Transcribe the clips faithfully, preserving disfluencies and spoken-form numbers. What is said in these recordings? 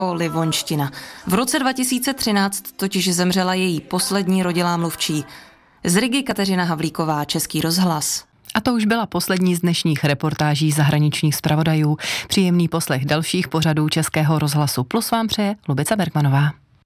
Livonština. V roce dva tisíce třináct totiž zemřela její poslední rodilá mluvčí. Z Rigy Kateřina Havlíková, Český rozhlas. A to už byla poslední z dnešních reportáží zahraničních zpravodajů. Příjemný poslech dalších pořadů Českého rozhlasu Plus vám přeje Lubica Bergmanová.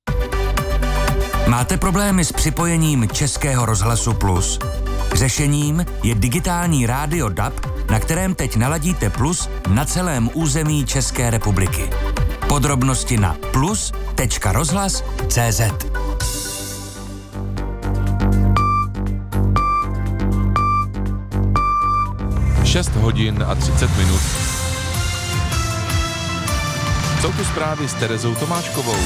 Máte problémy s připojením Českého rozhlasu Plus? Řešením je digitální rádio D A B, na kterém teď naladíte Plus na celém území České republiky. Podrobnosti na plus tečka rozhlas tečka cé zet. šest hodin a třicet minut. Jsou tu zprávy s Terezou Tomáškovou.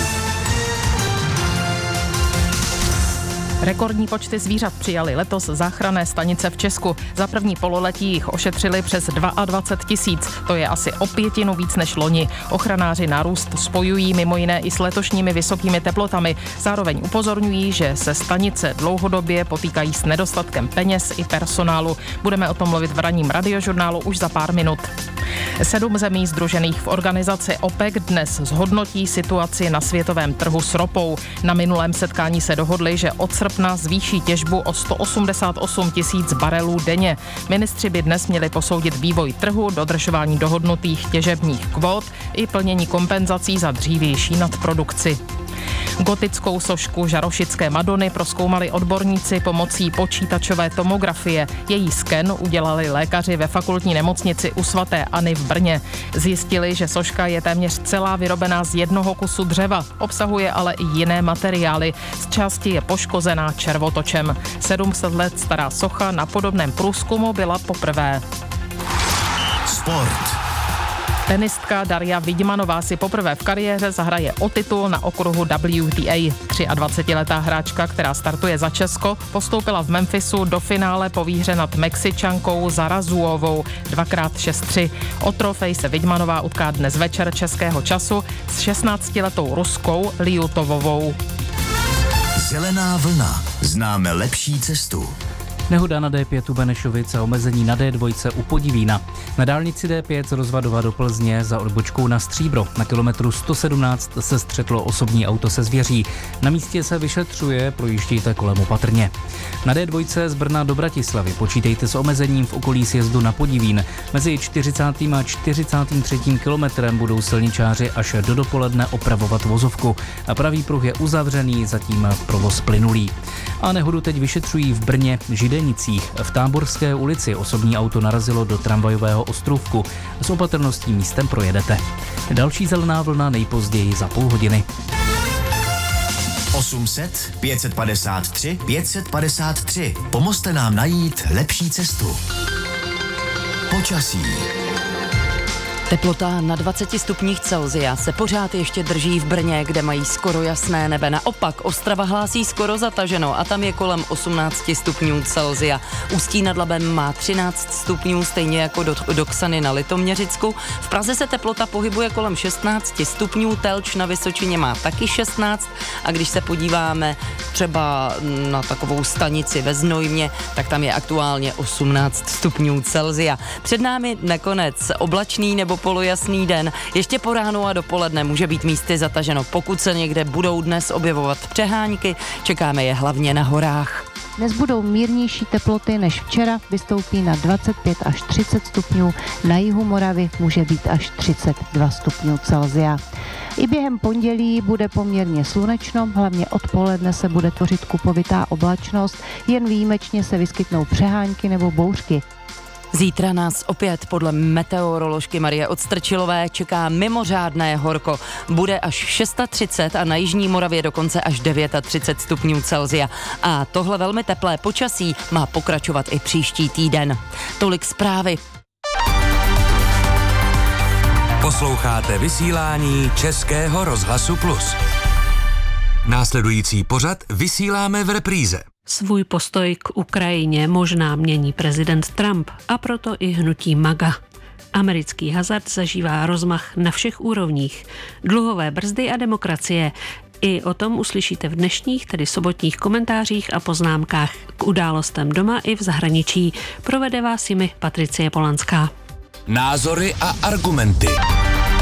Rekordní počty zvířat přijali letos záchranné stanice v Česku. Za první pololetí jich ošetřili přes dvacet dva tisíc. To je asi o pětinu víc než loni. Ochranáři nárůst spojují mimo jiné i s letošními vysokými teplotami. Zároveň upozorňují, že se stanice dlouhodobě potýkají s nedostatkem peněz i personálu. Budeme o tom mluvit v ranním radiožurnálu už za pár minut. Sedm zemí sdružených v organizaci OPEC dnes zhodnotí situaci na světovém trhu s ropou. Na minulém setkání se dohodli, že od srpna zvýší těžbu o sto osmdesát osm tisíc barelů denně. Ministři by dnes měli posoudit vývoj trhu, dodržování dohodnutých těžebních kvót i plnění kompenzací za dřívější nadprodukci. Gotickou sošku žarošické Madony prozkoumali odborníci pomocí počítačové tomografie. Její sken udělali lékaři ve fakultní nemocnici u svaté Anny v Brně. Zjistili, že soška je téměř celá vyrobená z jednoho kusu dřeva. Obsahuje ale i jiné materiály. Z části je poškozená červotočem. sedm set let stará socha na podobném průzkumu byla poprvé. Sport. Tenistka Darja Vidmanová si poprvé v kariéře zahraje o titul na okruhu W T A. dvacetiletá hráčka, která startuje za Česko, postoupila v Memphisu do finále po výhře nad Mexičankou Zarazuovou dvakrát šest tři. O trofej se Vidmanová utká dnes večer českého času s šestnáctiletou Ruskou Liutovovou. Zelená vlna. Známe lepší cestu. Nehoda na D pět u Benešovic a omezení na D dva u Podivína. Na dálnici D pět z Rozvadova do Plzně za odbočkou na Stříbro na kilometru sto sedmnáct se střetlo osobní auto se zvěří. Na místě se vyšetřuje, projíždějte kolem opatrně. Na D dva z Brna do Bratislavy počítejte s omezením v okolí sjezdu na Podivín. Mezi čtyřicátým a čtyřicátým třetím kilometrem budou silničáři až do dopoledne opravovat vozovku. A pravý pruh je uzavřený, zatím provoz plynulý. A nehodu teď vyšetřují v Brně Židé. V Táborské ulici osobní auto narazilo do tramvajového ostrůvku. S opatrností místem projedete. Další zelená vlna nejpozději za půl hodiny. osm set pět set padesát tři pět set padesát tři. Pomozte nám najít lepší cestu. Počasí. Teplota na dvaceti stupních Celsia se pořád ještě drží v Brně, kde mají skoro jasné nebe. Naopak Ostrava hlásí skoro zataženo a tam je kolem osmnáct stupňů Celsia. Ústí nad Labem má třináct stupňů, stejně jako do, do Ksany na Litoměřicku. V Praze se teplota pohybuje kolem šestnáct stupňů, Telč na Vysočině má taky šestnáct a když se podíváme třeba na takovou stanici ve Znojmě, tak tam je aktuálně osmnáct stupňů Celsia. Před námi nakonec oblačný nebo polojasný den. Ještě po ránu a dopoledne může být místy zataženo. Pokud se někde budou dnes objevovat přehánky, čekáme je hlavně na horách. Dnes budou mírnější teploty než včera, vystoupí na dvacet pět až třicet stupňů, na jihu Moravy může být až třicet dva stupňů Celsia. I během pondělí bude poměrně slunečno, hlavně odpoledne se bude tvořit kupovitá oblačnost, jen výjimečně se vyskytnou přehánky nebo bouřky. Zítra nás opět podle meteoroložky Marie Odstrčilové čeká mimořádné horko. Bude až třicet šest a na jižní Moravě dokonce až třicet devět stupňů Celsia. A tohle velmi teplé počasí má pokračovat i příští týden. Tolik zprávy. Posloucháte vysílání Českého rozhlasu Plus. Následující pořad vysíláme v repríze. Svůj postoj k Ukrajině možná mění prezident Trump a proto i hnutí MAGA. Americký hazard zažívá rozmach na všech úrovních. Dluhové brzdy a demokracie. I o tom uslyšíte v dnešních, tedy sobotních komentářích a poznámkách k událostem doma i v zahraničí. Provede vás jimi Patricie Polanská. Názory a argumenty.